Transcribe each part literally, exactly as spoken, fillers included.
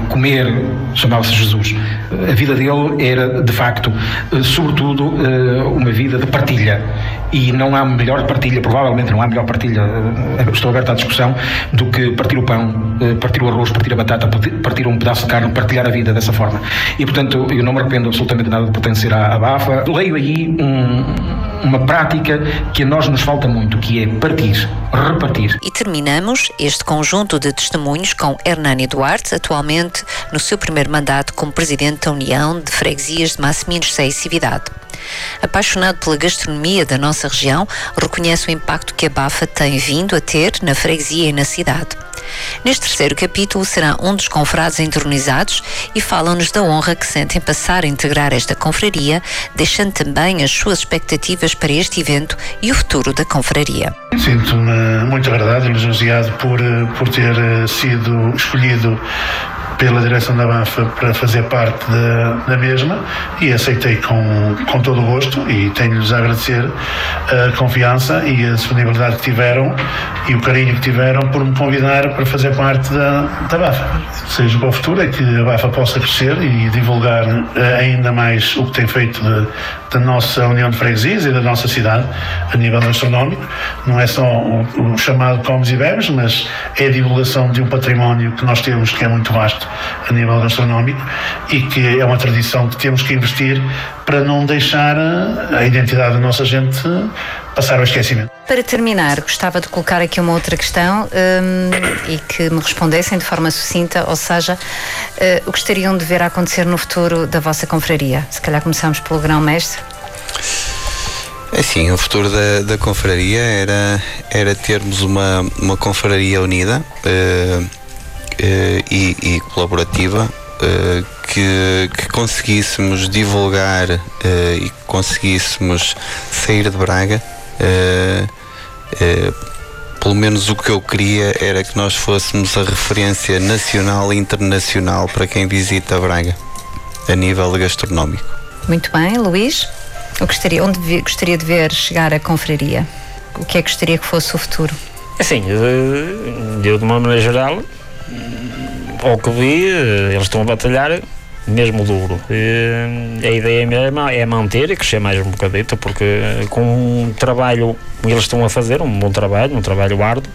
comer, chamava-se Jesus. A vida dele era, de facto, sobretudo, uma vida de partilha. E não há melhor partilha, provavelmente não há melhor partilha, estou aberto à discussão, do que partir o pão, partir o arroz, partir a batata, partir um pedaço de carne, partilhar a vida dessa forma. E, portanto, eu não me arrependo absolutamente nada de pertencer à, à BAFA. Leio aí um, uma prática que a nós nos falta muito, que é partir, repartir. E terminamos este conjunto de testemunhos com Hernani Duarte, atualmente no seu primeiro mandato como Presidente da União de Freguesias de Massimino José e Cividade. Apaixonado pela gastronomia da nossa região, reconhece o impacto que a BAFA tem vindo a ter na freguesia e na cidade. Neste terceiro capítulo será um dos confrades entronizados e falam-nos da honra que sentem passar a integrar esta confraria, deixando também as suas expectativas para este evento e o futuro da confraria. Sinto-me muito agradado e lisonjeado por, por ter sido escolhido pela direção da BAFA para fazer parte da, da mesma, e aceitei com, com todo o gosto, e tenho-lhes a agradecer a confiança e a disponibilidade que tiveram e o carinho que tiveram por me convidar para fazer parte da, da BAFA. Seja para o futuro é que a BAFA possa crescer e divulgar ainda mais o que tem feito de, da nossa União de Freguesias e da nossa cidade a nível gastronómico. Não é só o, o chamado comes e bebes, mas é a divulgação de um património que nós temos que é muito vasto a nível gastronómico e que é uma tradição que temos que investir para não deixar a identidade da nossa gente passar ao esquecimento. Para terminar, gostava de colocar aqui uma outra questão hum, e que me respondessem de forma sucinta, ou seja, uh, o que gostariam de ver acontecer no futuro da vossa confraria? Se calhar começamos pelo grão-mestre. Assim, o futuro da, da confraria era, era termos uma, uma confraria unida uh, uh, e, e colaborativa, uh, que, que conseguíssemos divulgar uh, e conseguíssemos sair de Braga. Uh, uh, pelo menos o que eu queria era que nós fôssemos a referência nacional e internacional para quem visita Braga, a nível gastronómico. Muito bem, Luís, eu gostaria, onde vi, gostaria de ver chegar a confraria? O que é que gostaria que fosse o futuro? Assim, eu de uma maneira geral, ao que vi, eles estão a batalhar mesmo duro. E a ideia mesmo é manter e crescer mais um bocadito, porque com um trabalho que eles estão a fazer, um bom trabalho, um trabalho árduo,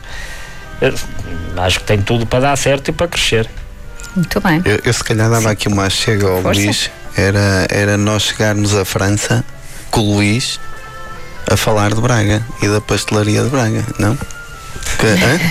acho que tem tudo para dar certo e para crescer. Muito bem. Eu, eu se calhar dava Sim. aqui uma chega ao Força. Luís, era, era nós chegarmos à França com o Luís a falar de Braga e da pastelaria de Braga, não? Que,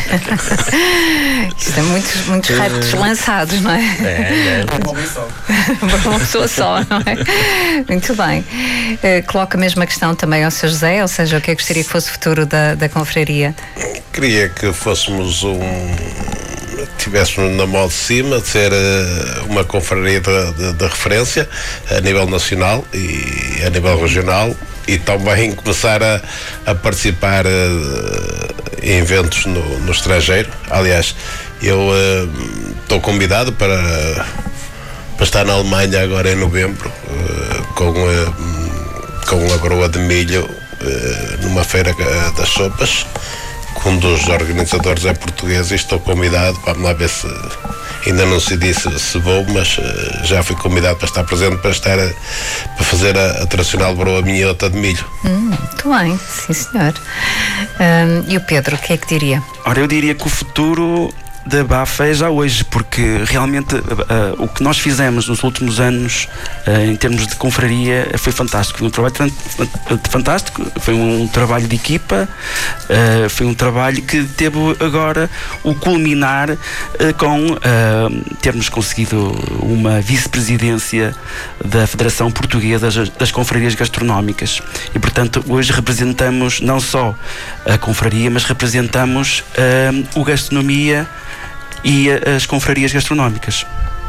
Isto é muitos, muitos retos lançados, não é? É, é. Para uma pessoa só, não é? Muito bem. Uh, coloca a mesma questão também ao seu José, ou seja, o que é que gostaria que fosse o futuro da, da confraria? Queria que fôssemos um... tivéssemos na mão de cima de ser uma confraria de, de, de referência a nível nacional e a nível regional, e também começar a, a participar uh, em eventos no, no estrangeiro. Aliás, eu estou uh, convidado para, para estar na Alemanha agora em novembro uh, com, uh, com a broa de milho uh, numa feira das sopas, que um dos organizadores é português, e estou convidado. Vamos lá ver se, ainda não se disse se vou, mas uh, já fui convidado para estar presente, para estar a, para fazer a, a tradicional broa minhota de milho. Hum, muito bem, sim senhor. Um, e o Pedro, o que é que diria? Ora, eu diria que o futuro da BAFA é já hoje, porque realmente uh, uh, o que nós fizemos nos últimos anos uh, em termos de confraria foi fantástico, foi um trabalho fantástico, foi um trabalho de equipa, uh, foi um trabalho que teve agora o culminar uh, com uh, termos conseguido uma vice-presidência da Federação Portuguesa das, das Confrarias Gastronómicas, e portanto hoje representamos não só a confraria, mas representamos uh, o gastronomia e as confrarias gastronómicas.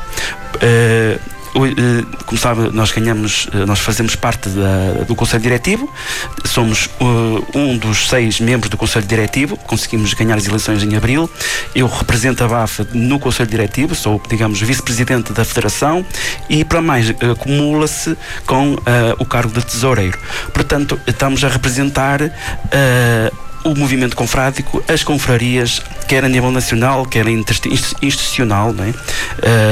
Uh, uh, como sabe, nós ganhamos, uh, nós fazemos parte da, do Conselho Diretivo, somos uh, um dos seis membros do Conselho Diretivo, conseguimos ganhar as eleições em abril. Eu represento a BAFA no Conselho Diretivo, sou, digamos, vice-presidente da Federação, e para mais uh, acumula-se com uh, o cargo de tesoureiro. Portanto, estamos a representar uh, o movimento confrádico, as confrarias, quer a nível nacional, quer institucional, não é? Uh,